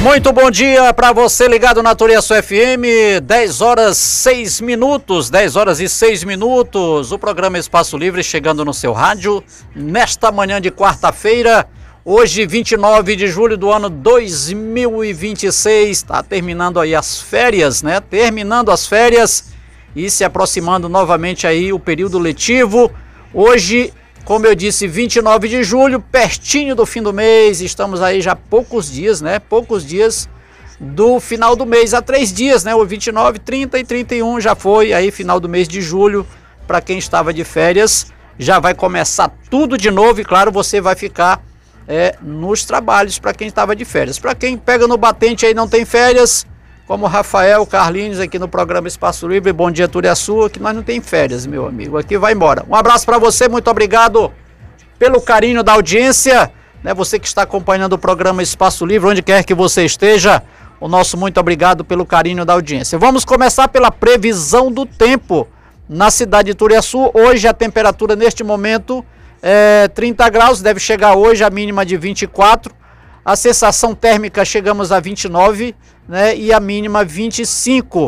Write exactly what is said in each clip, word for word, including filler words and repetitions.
Muito bom dia para você ligado na Turiaçu F M, dez horas seis minutos, dez horas e seis minutos, o programa Espaço Livre chegando no seu rádio, nesta manhã de quarta-feira, hoje vinte e nove de julho do ano dois mil e vinte e seis, está terminando aí as férias, né? Terminando as férias e se aproximando novamente aí o período letivo, hoje... Como eu disse, vinte e nove de julho, pertinho do fim do mês, estamos aí já poucos dias, né? Poucos dias do final do mês, há três dias, né? O vinte e nove, trinta e trinta e um já foi, aí final do mês de julho, para quem estava de férias, já vai começar tudo de novo e claro, você vai ficar é, nos trabalhos para quem estava de férias. Para quem pega no batente aí não tem férias, como o Rafael Carlinhos aqui no programa Espaço Livre, bom dia Turiaçu, que nós não tem férias, meu amigo, aqui vai embora. Um abraço para você, muito obrigado pelo carinho da audiência, né? Você que está acompanhando o programa Espaço Livre, onde quer que você esteja, o nosso muito obrigado pelo carinho da audiência. Vamos começar pela previsão do tempo na cidade de Turiaçu. Hoje a temperatura neste momento é trinta graus, deve chegar hoje a mínima de vinte e quatro, a sensação térmica chegamos a vinte e nove, né, e a mínima vinte e cinco.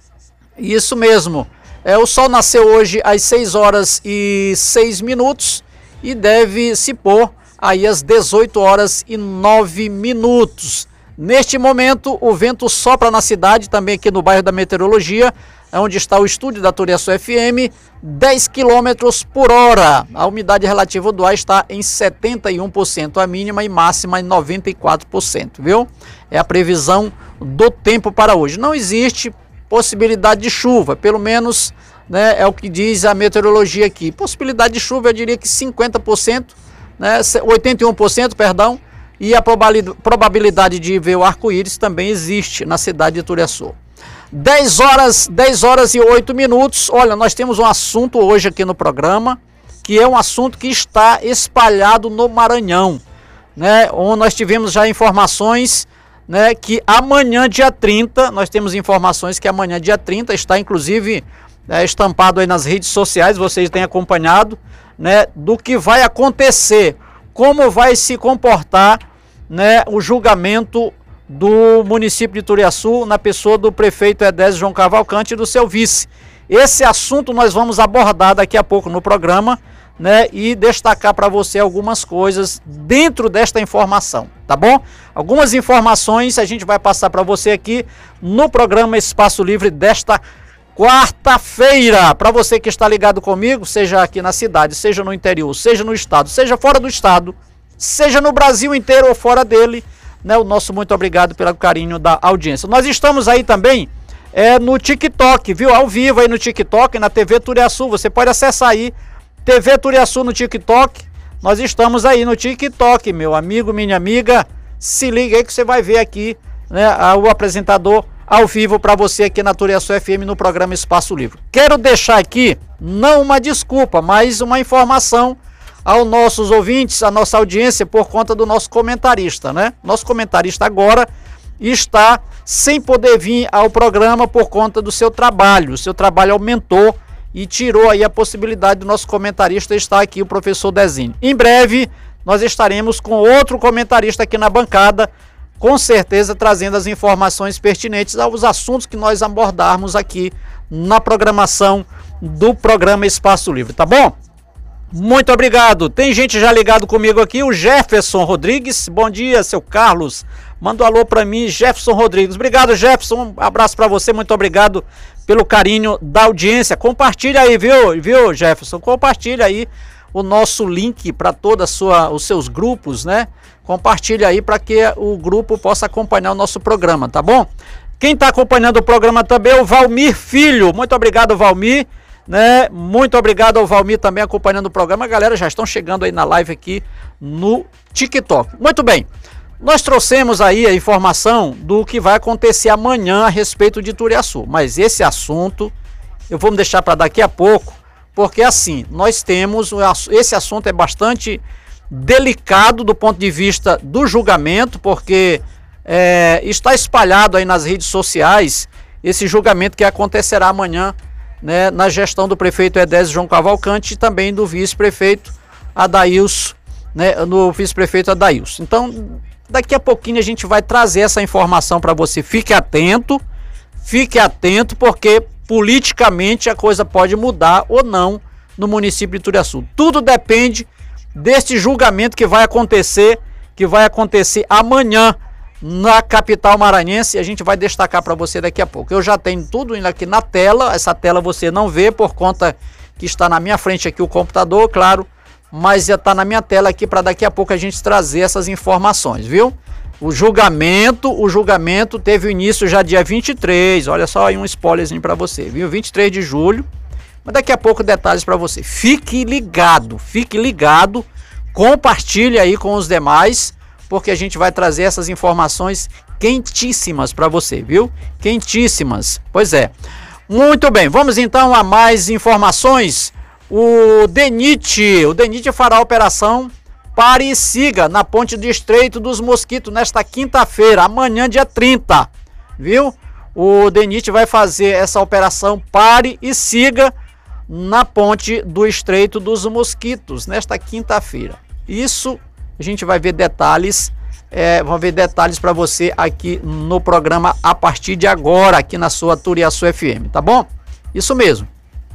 Isso mesmo. É, o sol nasceu hoje às seis horas e seis minutos e deve se pôr aí às dezoito horas e nove minutos. Neste momento, o vento sopra na cidade, também aqui no bairro da Meteorologia, onde está o estúdio da Turiaçu F M, dez quilômetros por hora. A umidade relativa do ar está em setenta e um por cento, a mínima e máxima em noventa e quatro por cento, viu? É a previsão do tempo para hoje. Não existe possibilidade de chuva, pelo menos, né, é o que diz a meteorologia aqui. Possibilidade de chuva, eu diria que cinquenta por cento, né, oitenta e um por cento, perdão, e a probabilidade de ver o arco-íris também existe na cidade de Turiaçu. dez horas, dez horas e oito minutos. Olha, nós temos um assunto hoje aqui no programa, que é um assunto que está espalhado no Maranhão, né? Onde nós tivemos já informações, né, que amanhã, dia trinta, nós temos informações que amanhã, dia trinta, está inclusive é, estampado aí nas redes sociais, vocês têm acompanhado, né, do que vai acontecer, como vai se comportar, né, o julgamento do município de Turiaçu, na pessoa do prefeito Edésio João Cavalcante e do seu vice. Esse assunto nós vamos abordar daqui a pouco no programa, né, e destacar para você algumas coisas dentro desta informação, tá bom? Algumas informações a gente vai passar para você aqui no programa Espaço Livre desta quarta-feira. Para você que está ligado comigo, seja aqui na cidade, seja no interior, seja no estado, seja fora do estado, seja no Brasil inteiro ou fora dele, né, o nosso muito obrigado pelo carinho da audiência. Nós estamos aí também é, no TikTok, viu? Ao vivo aí no TikTok, na T V Turiaçu. Você pode acessar aí, T V Turiaçu no TikTok. Nós estamos aí no TikTok, meu amigo, minha amiga. Se liga aí que você vai ver aqui, né, o apresentador ao vivo para você aqui na Turiaçu F M no programa Espaço Livre. Quero deixar aqui, não uma desculpa, mas uma informação aos nossos ouvintes, a nossa audiência, por conta do nosso comentarista, né? Nosso comentarista agora está sem poder vir ao programa por conta do seu trabalho. O seu trabalho aumentou e tirou aí a possibilidade do nosso comentarista estar aqui, o professor Dezinho. Em breve, nós estaremos com outro comentarista aqui na bancada, com certeza trazendo as informações pertinentes aos assuntos que nós abordarmos aqui na programação do programa Espaço Livre, tá bom? Muito obrigado. Tem gente já ligado comigo aqui, o Jefferson Rodrigues. Bom dia, seu Carlos. Manda um alô para mim, Jefferson Rodrigues. Obrigado, Jefferson. Um abraço para você. Muito obrigado pelo carinho da audiência. Compartilha aí, viu, viu, Jefferson? Compartilha aí o nosso link para todos os seus grupos, né? Compartilha aí para que o grupo possa acompanhar o nosso programa, tá bom? Quem está acompanhando o programa também é o Valmir Filho. Muito obrigado, Valmir. Né? Muito obrigado ao Valmir também acompanhando o programa. A galera já estão chegando aí na live aqui no TikTok. Muito bem, nós trouxemos aí a informação do que vai acontecer amanhã a respeito de Turiaçu, mas esse assunto eu vou me deixar para daqui a pouco, porque assim, nós temos, esse assunto é bastante delicado do ponto de vista do julgamento, porque é, está espalhado aí nas redes sociais esse julgamento que acontecerá amanhã, né, na gestão do prefeito Edésio João Cavalcante e também do vice-prefeito Adailson, né, no vice-prefeito Adailson. Então, Daqui a pouquinho a gente vai trazer essa informação para você. Fique atento, fique atento, porque politicamente a coisa pode mudar ou não no município de Turiaçu. Tudo depende deste julgamento que vai acontecer, que vai acontecer amanhã na capital maranhense. A gente vai destacar para você daqui a pouco. Eu já tenho tudo indo aqui na tela. Essa tela você não vê por conta que está na minha frente aqui o computador, claro, mas já está na minha tela aqui para daqui a pouco a gente trazer essas informações, viu? O julgamento, o julgamento teve o início já dia vinte e três, olha só aí um spoilerzinho para você, viu? vinte e três de julho, mas daqui a pouco detalhes para você. Fique ligado, fique ligado, compartilhe aí com os demais, porque a gente vai trazer essas informações quentíssimas para você, viu? Quentíssimas, pois é. Muito bem, vamos então a mais informações. O DENIT, o DENIT fará a operação Pare e Siga na ponte do Estreito dos Mosquitos nesta quinta-feira, amanhã dia trinta, viu? O DENIT vai fazer essa operação Pare e Siga na ponte do Estreito dos Mosquitos nesta quinta-feira. Isso a gente vai ver detalhes, é, vamos ver detalhes para você aqui no programa a partir de agora, aqui na sua Turiaçu F M, tá bom? Isso mesmo.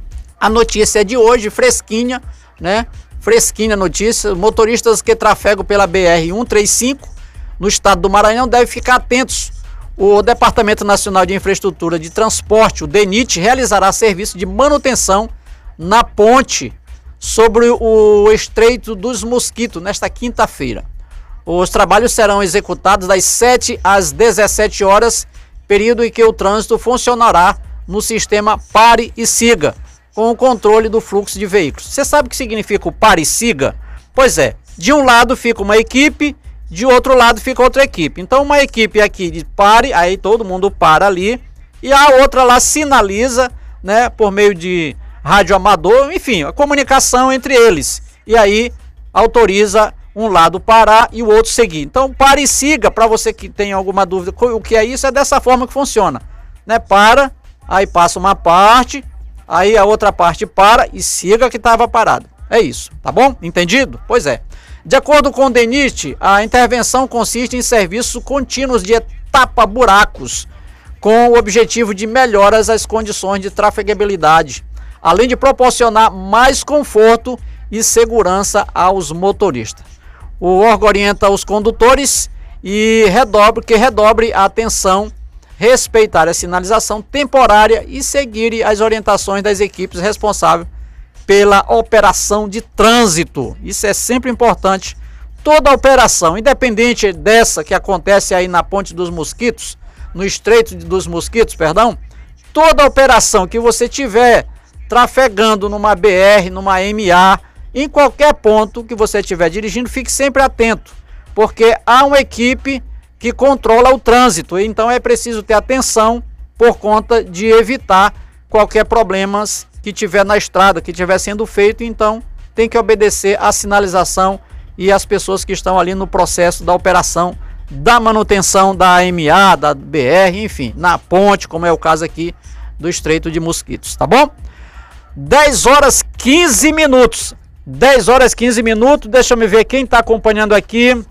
A notícia é de hoje, fresquinha, né? Fresquinha notícia. Motoristas que trafegam pela B R cento e trinta e cinco no estado do Maranhão devem ficar atentos. O Departamento Nacional de Infraestrutura de Transporte, o DENIT, realizará serviço de manutenção na ponte sobre o Estreito dos Mosquitos nesta quinta-feira. Os trabalhos serão executados das sete às dezessete horas, período em que o trânsito funcionará no sistema Pare e Siga, com o controle do fluxo de veículos. Você sabe o que significa o Pare e Siga? Pois é, de um lado fica uma equipe, de outro lado fica outra equipe. Então uma equipe aqui de pare, aí todo mundo para ali, e a outra lá sinaliza, né, por meio de rádio amador, enfim, a comunicação entre eles. E aí autoriza um lado parar e o outro seguir. Então Pare e Siga, para você que tem alguma dúvida o que é isso, é dessa forma que funciona, né? Para, aí passa uma parte, aí a outra parte para e siga que estava parado. É isso, tá bom? Entendido? Pois é. De acordo com o DENIT, a intervenção consiste em serviços contínuos de tapa-buracos, com o objetivo de melhoras às condições de trafegabilidade, além de proporcionar mais conforto e segurança aos motoristas. O órgão orienta os condutores e redobre, que redobre a atenção, respeitar a sinalização temporária e seguir as orientações das equipes responsáveis pela operação de trânsito. Isso é sempre importante. Toda operação, independente dessa que acontece aí na Ponte dos Mosquitos, no Estreito dos Mosquitos, perdão, toda operação que você tiver trafegando numa B R, numa M A, em qualquer ponto que você estiver dirigindo, fique sempre atento, porque há uma equipe que controla o trânsito, então é preciso ter atenção por conta de evitar qualquer problema que tiver na estrada, que estiver sendo feito. Então tem que obedecer à sinalização e às pessoas que estão ali no processo da operação da manutenção da M A, da B R, enfim, na ponte, como é o caso aqui do Estreito de Mosquitos, tá bom? dez horas quinze minutos, dez horas quinze minutos, deixa eu ver quem está acompanhando aqui.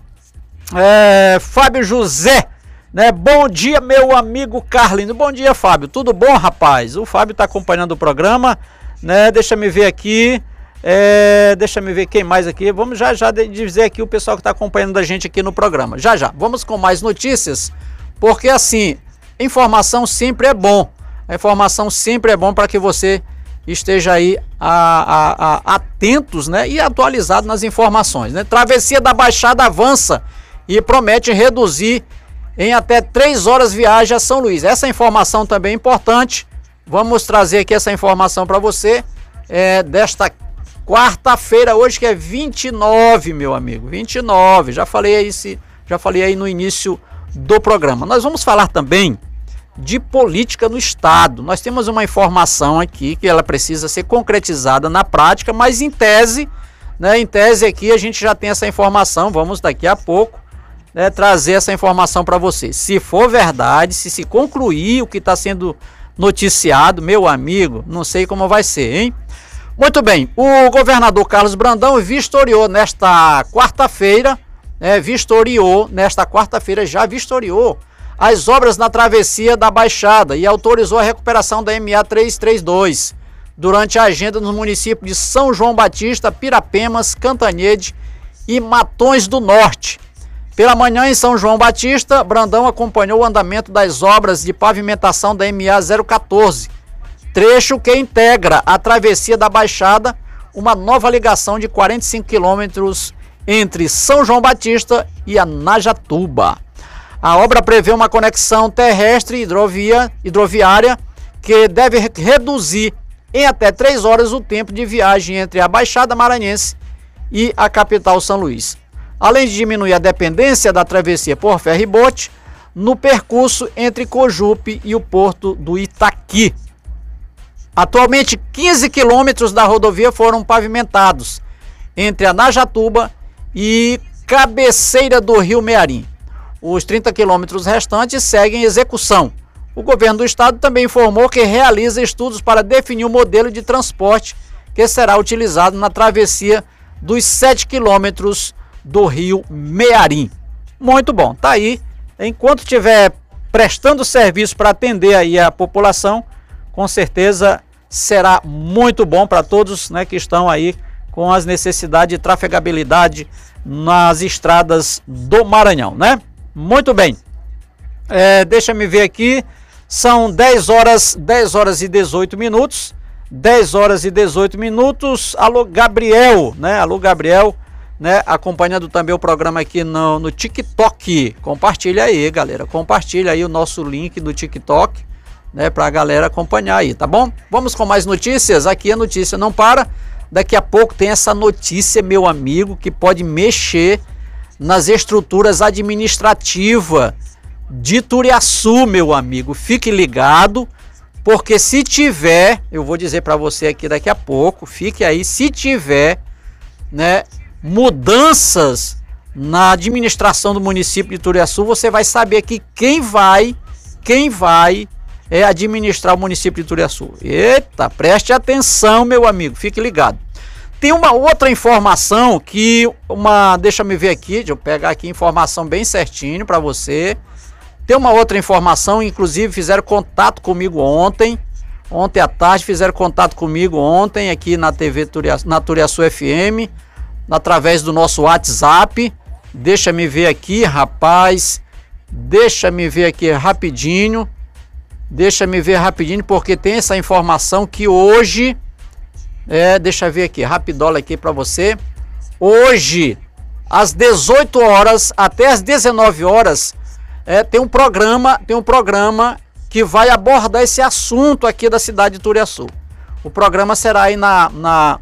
É, Fábio José, né? Bom dia, meu amigo Carlinhos. Bom dia, Fábio. Tudo bom, rapaz? O Fábio está acompanhando o programa, né? Deixa me ver aqui. É, deixa me ver quem mais aqui. Vamos já já dizer aqui o pessoal que está acompanhando a gente aqui no programa. Já já. Vamos com mais notícias, porque assim, informação sempre é bom. A informação sempre é bom para que você esteja aí a, a, a, atentos, né? E atualizado nas informações, né? Travessia da Baixada avança e promete reduzir em até três horas viagem a São Luís. Essa informação também é importante. Vamos trazer aqui essa informação para você é, desta quarta-feira, hoje que é vinte e nove, meu amigo, vinte e nove. Já falei aí, se, já falei aí no início do programa. Nós vamos falar também de política no estado. Nós temos uma informação aqui que ela precisa ser concretizada na prática, mas em tese, né, em tese aqui a gente já tem essa informação. Vamos daqui a pouco, né, trazer essa informação para você. Se for verdade, se se concluir o que está sendo noticiado, meu amigo, não sei como vai ser, hein? Muito bem, o governador Carlos Brandão vistoriou nesta quarta-feira né, vistoriou, nesta quarta-feira já vistoriou as obras na travessia da Baixada e autorizou a recuperação da M A trezentos e trinta e dois durante a agenda nos municípios de São João Batista, Pirapemas, Cantanhede e Matões do Norte. Pela manhã em São João Batista, Brandão acompanhou o andamento das obras de pavimentação da M A zero quatorze, trecho que integra a travessia da Baixada, uma nova ligação de quarenta e cinco quilômetros entre São João Batista e Anajatuba. A obra prevê uma conexão terrestre e hidrovia, hidroviária que deve reduzir em até três horas o tempo de viagem entre a Baixada Maranhense e a capital São Luís, além de diminuir a dependência da travessia por ferry-boat no percurso entre Cojupe e o porto do Itaqui. Atualmente, quinze quilômetros da rodovia foram pavimentados entre a Anajatuba e cabeceira do Rio Mearim. Os trinta quilômetros restantes seguem em execução. O governo do estado também informou que realiza estudos para definir o modelo de transporte que será utilizado na travessia dos sete quilômetros do Rio Mearim. Muito bom, tá aí. Enquanto estiver prestando serviço para atender aí a população, com certeza será muito bom para todos, né, que estão aí com as necessidades de trafegabilidade nas estradas do Maranhão, né? Muito bem. É, deixa me ver aqui. São dez horas, dez horas e dezoito minutos. dez horas e dezoito minutos. Alô, Gabriel, né? Alô, Gabriel, né? Acompanhando também o programa aqui no, no TikTok. Compartilha aí, galera. Compartilha aí o nosso link do TikTok, né? Pra galera acompanhar aí, tá bom? Vamos com mais notícias. Aqui a notícia não para. Daqui a pouco tem essa notícia, meu amigo, que pode mexer nas estruturas administrativas de Turiaçu, meu amigo. Fique ligado, porque se tiver, eu vou dizer para você aqui daqui a pouco, fique aí, se tiver, né, mudanças na administração do município de Turiaçu, você vai saber que quem vai, quem vai é administrar o município de Turiaçu. Eita, preste atenção, meu amigo, fique ligado. Tem uma outra informação que, uma, deixa me ver aqui, deixa eu pegar aqui informação bem certinho para você. Tem uma outra informação, inclusive fizeram contato comigo ontem, ontem à tarde fizeram contato comigo ontem aqui na T V Turiaçu, na Turiaçu F M, através do nosso WhatsApp. Deixa me ver aqui, rapaz, deixa me ver aqui rapidinho, deixa me ver rapidinho, porque tem essa informação que hoje, é, deixa eu ver aqui, rapidola aqui para você, hoje, às dezoito horas até às dezenove horas, É, tem um programa, tem um programa que vai abordar esse assunto aqui da cidade de Turiaçu. O programa será aí na, na,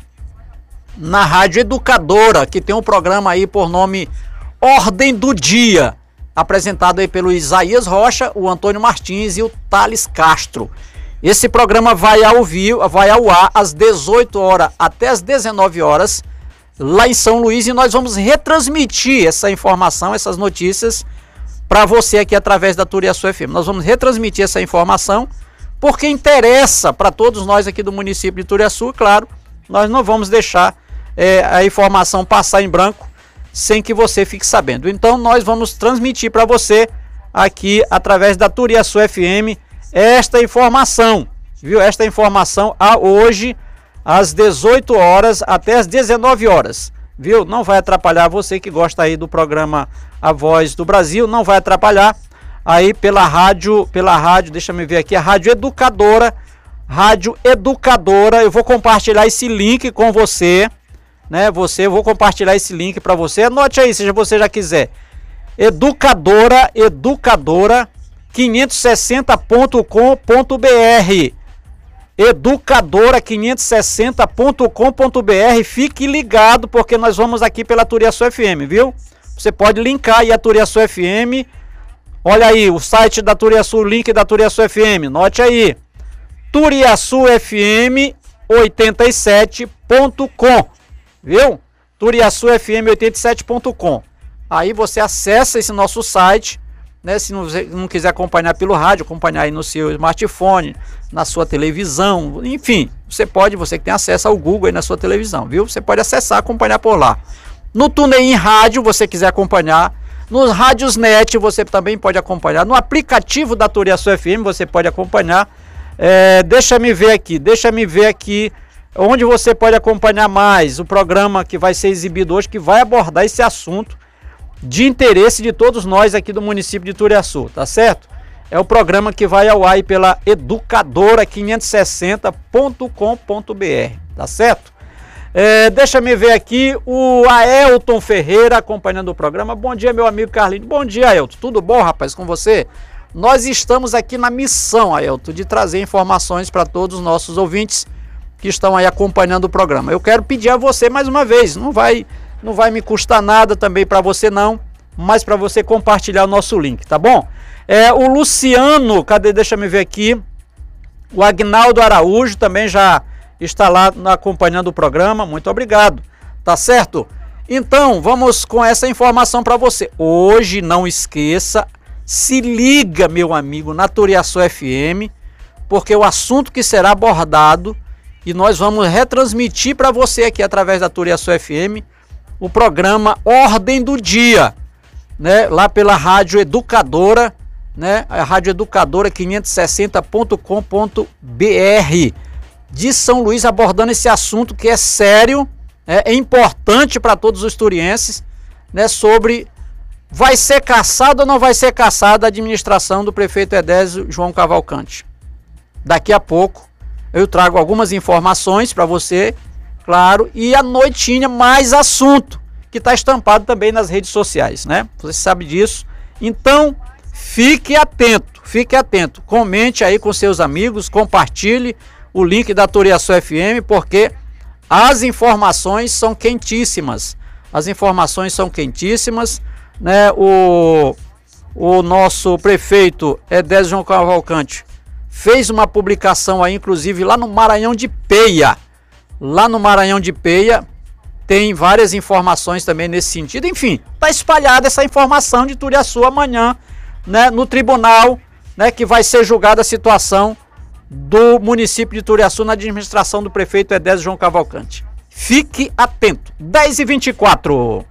na Rádio Educadora, que tem um programa aí por nome Ordem do Dia, apresentado aí pelo Isaías Rocha, o Antônio Martins e o Thales Castro. Esse programa vai ao vivo, vai ao ar às dezoito horas até às dezenove horas, lá em São Luís, e nós vamos retransmitir essa informação, essas notícias, para você aqui através da Turiaçu F M. Nós vamos retransmitir essa informação porque interessa para todos nós aqui do município de Turiaçu. Claro, nós não vamos deixar é, a informação passar em branco sem que você fique sabendo. Então nós vamos transmitir para você aqui através da Turiaçu F M esta informação, viu? Esta informação a hoje às dezoito horas até às dezenove horas. Viu? Não vai atrapalhar você que gosta aí do programa A Voz do Brasil, não vai atrapalhar aí pela rádio, pela rádio, deixa eu ver aqui, a Rádio Educadora, Rádio Educadora. Eu vou compartilhar esse link com você, né? Você, eu vou compartilhar esse link para você. Anote aí, se você já quiser. Educadora, Educadora quinhentos e sessenta ponto com ponto br. Educadora quinhentos e sessenta ponto com ponto br. Fique ligado, porque nós vamos aqui pela Turiaçu F M, viu? Você pode linkar aí a Turiaçu F M. Olha aí o site da Turiaçu, o link da Turiaçu F M. Note aí, Turiaçu F M oitenta e sete ponto com, viu? Turiaçu F M oitenta e sete ponto com. Aí você acessa esse nosso site, né? Se não, não quiser acompanhar pelo rádio, acompanhar aí no seu smartphone, na sua televisão, enfim, você pode, você que tem acesso ao Google aí na sua televisão, viu? Você pode acessar, acompanhar por lá. No TuneIn Rádio, você quiser acompanhar. Nos Rádios Net, você também pode acompanhar. No aplicativo da Turiaçu F M, você pode acompanhar. É, deixa-me ver aqui, deixa-me ver aqui onde você pode acompanhar mais o programa que vai ser exibido hoje, que vai abordar esse assunto de interesse de todos nós aqui do município de Turiaçu, tá certo? É o programa que vai ao ar pela educadora quinhentos e sessenta ponto com ponto br, tá certo? É, deixa-me ver aqui o Aelton Ferreira acompanhando o programa. Bom dia, meu amigo Carlinhos. Bom dia, Aelton. Tudo bom, rapaz, com você? Nós estamos aqui na missão, Aelton, de trazer informações para todos os nossos ouvintes que estão aí acompanhando o programa. Eu quero pedir a você mais uma vez, não vai, não vai me custar nada também para você não, mas para você compartilhar o nosso link, tá bom? É, o Luciano, cadê? Deixa eu ver aqui. O Agnaldo Araújo também já está lá acompanhando o programa. Muito obrigado, tá certo? Então, vamos com essa informação para você. Hoje, não esqueça, se liga, meu amigo, na Turiaçu F M, porque o assunto que será abordado, e nós vamos retransmitir para você aqui através da Turiaçu F M, o programa Ordem do Dia, né? Lá pela Rádio Educadora, né? A Rádio Educadora quinhentos e sessenta ponto com ponto br de São Luís, abordando esse assunto que é sério, né? É importante para todos os turienses, né? Sobre vai ser cassada ou não vai ser cassada a administração do prefeito Edésio João Cavalcante. Daqui a pouco eu trago algumas informações para você, claro, e à noitinha mais assunto, que está estampado também nas redes sociais, né? Você sabe disso. Então, fique atento, fique atento. Comente aí com seus amigos, compartilhe o link da Turiaçu F M, porque as informações são quentíssimas. As informações são quentíssimas, né? O, o nosso prefeito Edésio João Cavalcante fez uma publicação aí, inclusive lá no Maranhão de Peia. Lá no Maranhão de Peia tem várias informações também nesse sentido. Enfim, tá espalhada essa informação de Turiaçu amanhã, né, no tribunal, né, que vai ser julgada a situação do município de Turiaçu na administração do prefeito Edésio João Cavalcante. Fique atento. dez e vinte e quatro.